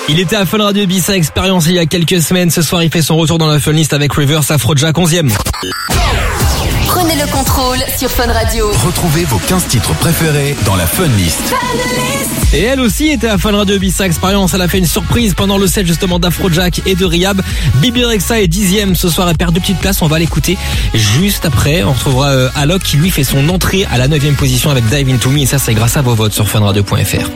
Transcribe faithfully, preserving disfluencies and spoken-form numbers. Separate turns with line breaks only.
Il était à Fun Radio Ibiza Experience il y a quelques semaines. Ce soir, il fait son retour dans la Fun List avec Reverse Afrojack onzième.
Prenez le contrôle sur Fun Radio.
Retrouvez vos quinze titres préférés dans la Fun List.
Et elle aussi était à Fun Radio Ibiza Experience. Elle a fait une surprise pendant le set justement d'Afrojack et de Rihab. Bibi Rexha est dixième ce soir. Elle perd deux petites places. On va l'écouter juste après. On retrouvera euh, Alok qui lui fait son entrée à la neuvième position avec Dive Into Me. Et ça, c'est grâce à vos votes sur funradio point f r.